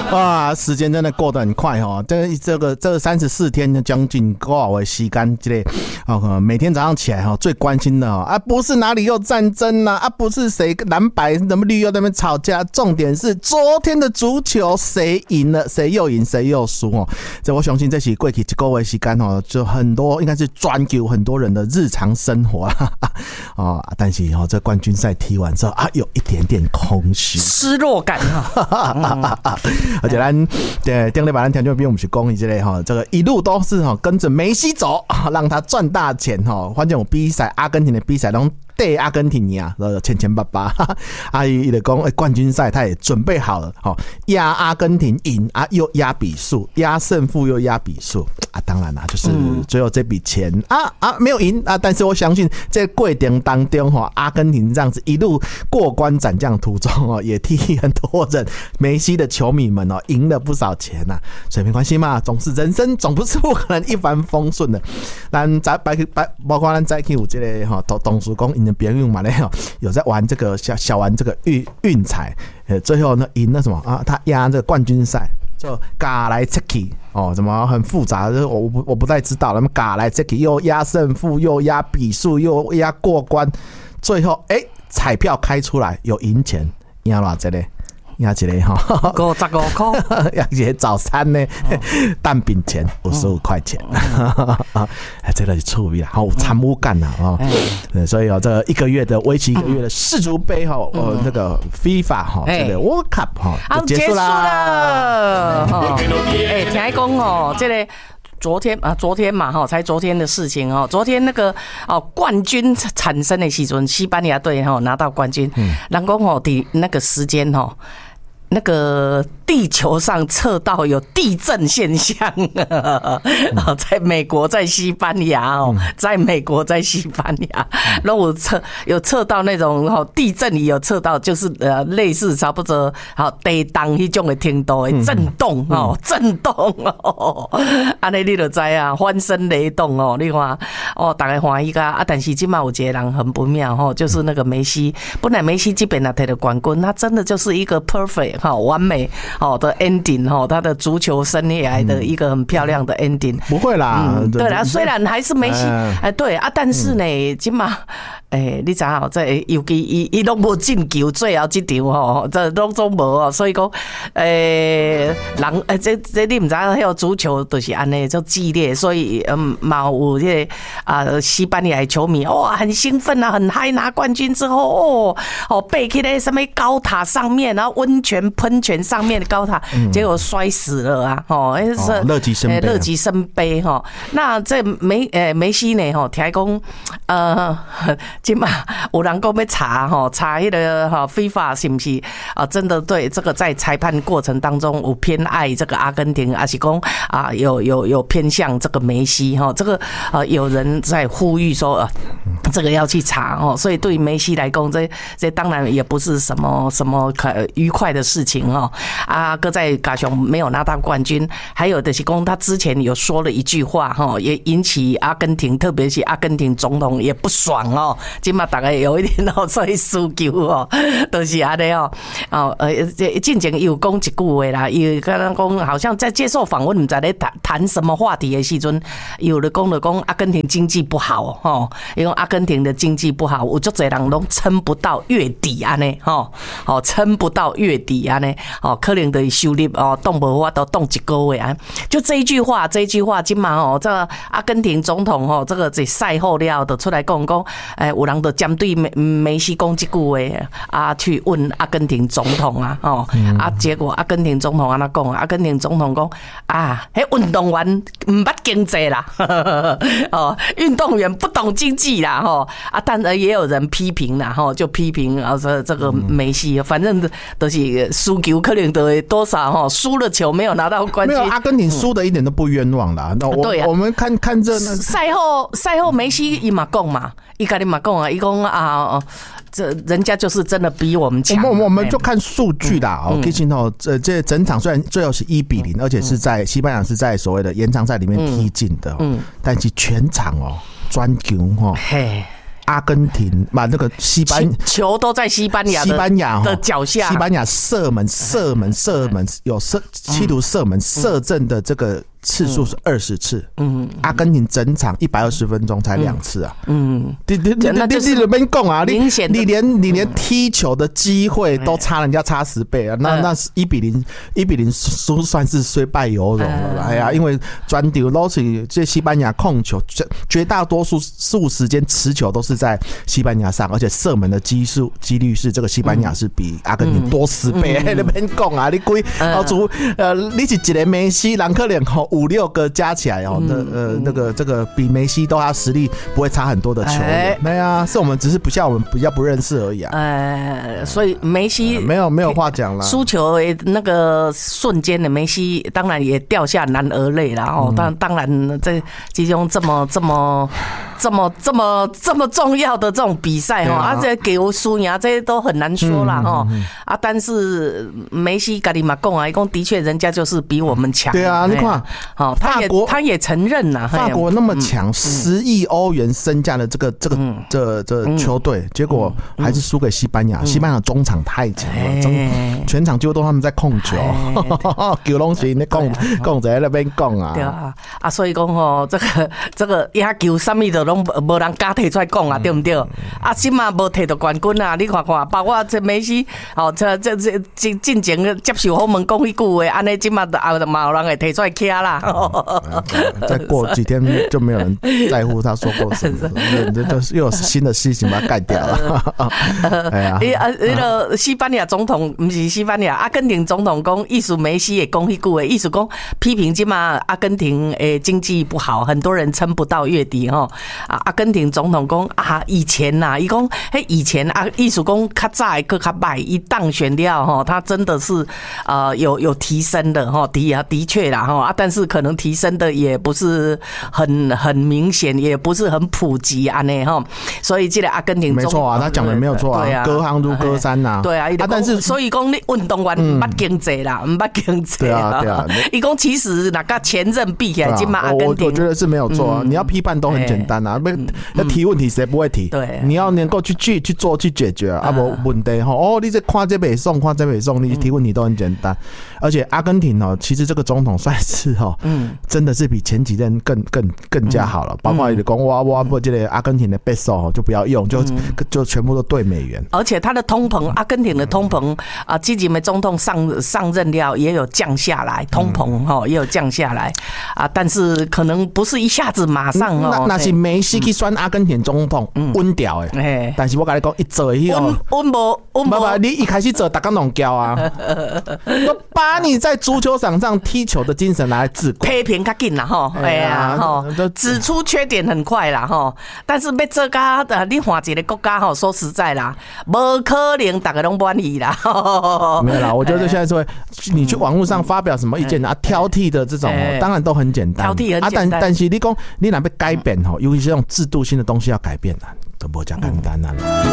哇，时间真的过得很快哦。这34天将近多少的时间，这个每天早上起来哈，最关心的啊，不是哪里又战争啦，不是谁蓝白什么绿又在那边吵架，重点是昨天的足球谁赢了，谁又赢，谁又输哦。这我相信这是过去一个月时间哦，就很多应该是专究很多人的日常生活啊。但是这冠军赛踢完之后啊，有一点点空虚、 失落感而且咱顶礼拜咱听众朋友我们是讲这个这个一路都是跟着梅西走，让他赚大钱反正有比赛，阿根廷的比赛拢对阿根廷赢，千八八。阿姨的讲，冠军赛他也准备好了，压阿根廷赢啊，又压比数，压胜负又压比数啊。当然啦，就是最后这笔钱没有赢啊，但是我相信在过程当中阿根廷这样子一路过关斩将途中也替很多人梅西的球迷们赢了不少钱呐。所以没关系嘛，总是人生总不是不可能一帆风顺的。咱包括咱再去有这个董事公因的朋友嘛有在玩这个小玩这个运彩，最后呢赢了什么啊？他压这个冠军赛。就嘎来 check 怎么很复杂？我不太知道。那么嘎来 check 又压胜负，又压比数，又压过关，最后彩票开出来有赢钱，赢多少呢？赢一个 55块， 赢一个早餐呢，蛋饼钱55块钱，这个是趣味啦，好有参与感呐所以这个一个月的为期1个月的世足杯这个 FIFA 这个 World Cup 就结束啦。 听讲这个。昨天嘛才昨天的事情昨天那个冠军产生的时阵，西班牙队拿到冠军，人讲在那个时间那个地球上测到有地震现象，在美国，在西班牙在美国，在西班牙，然后有测到那种地震里有测到，就是类似差不多地动那种的程度的震动震动安尼你就知啊，翻身雷动你看大家欢喜啊，但是现在有一个人很不妙就是那个梅西，本来梅西这边拿到冠军，他真的就是一个 perfect。完美的 ending 他的足球生涯的一个很漂亮的 ending。 不会啦， 对啦，虽然还是梅西，对啊，但是呢，今嘛，你知道这尤其伊拢无进球，最后这场这拢总无所以讲，人这你唔知道，迄个足球就是安尼就激烈，所以嘛有这西班牙球迷很兴奋啊，很嗨，拿冠军之后背起来什么高塔上面，然后喷泉上面的高塔，结果摔死了啊！ 乐极生悲那这梅西呢？听讲今嘛有人讲要查那个FIFA 是不是真的对这个在裁判过程当中有偏爱这个阿根廷，还是讲有偏向这个梅西这个有人在呼吁说这个要去查所以对于梅西来讲，这当然也不是什么愉快的事情搁在加上没有拿到冠军，还有的是讲他之前有说了一句话也引起阿根廷，特别是阿根廷总统也不爽今嘛大概有一点所以输球都是安尼进前有讲一句话啦，伊刚刚讲好像在接受访问，唔知咧谈什么话题的时阵，有的讲阿根廷经济不好因为阿根廷的经济不好，有足侪人拢撑不到月底安尼撑不到月底安尼可能的收入动无法都动一个月就这一句话今嘛这个阿根廷总统这个在赛后了就出来讲有人就针对梅西讲这句话去问阿根廷总统结果阿根廷总统安怎讲？阿根廷总统讲迄运动员唔捌经济啦运动员不懂经济啦但也有人批评啦就批评这个梅西，反正都是输球可能都多少输了球没有拿到冠军。 没有，阿根廷输的一点都不冤枉啦。对我们看这赛后梅西伊嘛讲嘛，伊家己嘛讲伊讲这人家就是真的比我们强。 我们就看数据啦其实这整场虽然最后是1-0，而且是在西班牙是在所谓的延长赛里面踢进的但是全场专球阿根廷把那个西班牙球都在西班牙的脚下， 西班牙射门有企图射门射正的这个次数是20次，阿根廷整场120分钟才2次啊，你这边讲啊，你连踢球的机会都差人家差10倍啊，那是1比0输算是虽败犹荣了啦，哎呀，因为专丢都是这西班牙控球，绝大多数时间持球都是在西班牙上，而且射门的几率是这个西班牙是比阿根廷多10倍，那边讲啊，你规你是一个梅西，人可能5-6个加起来这个比梅西都他实力不会差很多的球员，对啊，是我们只是我们比较不认识而已啊。 所以梅西没有话讲了， 输球那个瞬间的梅西当然也掉下男儿泪了哦。当然这其中这么重要的这种比赛哈，这给我输赢这些都很难说啦哈啊。但是梅西跟你嘛讲啊，讲的确人家就是比我们强。 对啊，你看。 好，他也承认了， 法国那么强，10亿欧元身价的这个球队，结果还是输给西班牙。西班牙中场太强了，全场几乎都他们在控球，球拢是那控在那边讲啊。 对啊，所以讲吼，这个野球什么的拢无人敢提出来讲啊，对不对？啊，起码无摕到冠军啊，你看看，包括这梅西，哦，这进前接受访问讲一句话，安尼起码嘛有人会提出来徛啦。 再过几天就没有人在乎他说过什么，这就是又有新的事情把它盖掉了。哎呀， 那个西班牙总统不是西班牙，阿根廷总统讲，意思梅西也讲一句话，意思讲批评今嘛阿根廷经济不好，很多人撑不到月底哈。阿根廷总统讲啊，以前呐，伊讲以前啊，意思讲较早个较歹，一当选了哈，他真的是有提升的哈，的确啦哈，但是可能提升的也不是很明显，也不是很普及啊呢哈，所以这个阿根廷没错啊，他讲的没有错啊，隔行如隔山呐， 对啊，但是所以讲你运动员唔捌经济啦，唔捌经济， 对啊， 伊讲其实那个前任比起来，今嘛阿根廷， 我觉得是没有错啊，你要批判都很简单啊，要提问题谁不会提？ 对， 你要能够去做去解决啊，不问题哈，你这看这北宋，你提问题都很简单，而且阿根廷其实这个总统算是真的是比前几任更加好了，包括你讲我不这个阿根廷的 peso 就不要用，就全部都兑美元， 而且他的通膨，阿根廷的通膨啊，积极的总统上任了也有降下来，通膨也有降下来啊，但是可能不是一下子马上那是梅西去选阿根廷总统稳掉的，但是我跟你讲一做稳不，你一开始做大家拢叫啊，我把你在足球场上踢球的精神拿来治国， 批评较紧啦吼，哎呀吼，指出缺点很快啦吼，但是要做到你换一个国家吼，说实在啦，无可能大家拢满意啦。 没有啦，我觉得现在说你去网络上发表什么意见啊，挑剔的这种，当然都很简单， 挑剔很简单， 但是你讲你若要改变吼，尤其是这种制度性的东西要改变啦，都无这么简单啦。